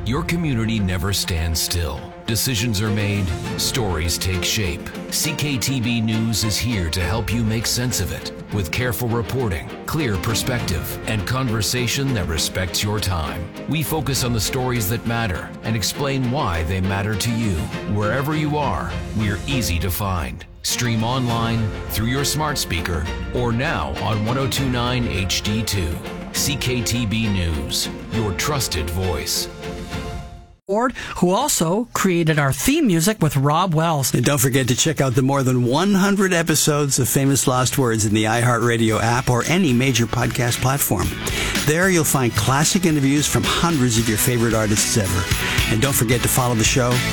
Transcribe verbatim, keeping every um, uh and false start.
Your community never stands still. Decisions are made, stories take shape. C K T B News is here to help you make sense of it with careful reporting, clear perspective, and conversation that respects your time. We focus on the stories that matter and explain why they matter to you. Wherever you are, we're easy to find. Stream online, through your smart speaker, or now on ten twenty-nine H D two. C K T B News, your trusted voice. Who also created our theme music with Rob Wells. And don't forget to check out the more than one hundred episodes of Famous Lost Words in the iHeartRadio app or any major podcast platform. There you'll find classic interviews from hundreds of your favorite artists ever. And don't forget to follow the show